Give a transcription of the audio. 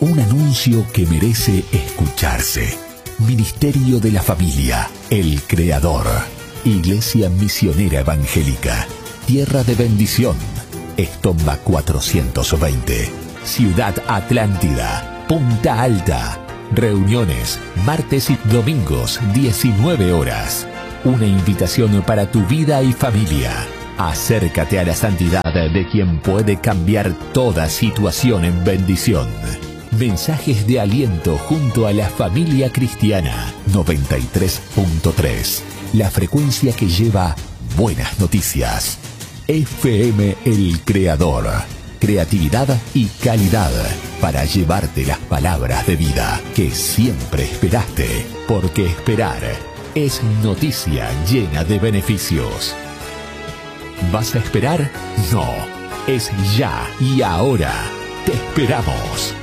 Un anuncio que merece escucharse. Ministerio de la Familia, el Creador. Iglesia Misionera Evangélica. Tierra de Bendición. Estomba 420. Ciudad Atlántida. Punta Alta. Reuniones, martes y domingos, 19 horas. Una invitación para tu vida y familia. Acércate a la santidad de quien puede cambiar toda situación en bendición. Mensajes de aliento junto a la familia cristiana. 93.3. La frecuencia que lleva buenas noticias. FM El Creador. Creatividad y calidad para llevarte las palabras de vida que siempre esperaste. Porque esperar es noticia llena de beneficios. ¿Vas a esperar? No, es ya y ahora. Te esperamos.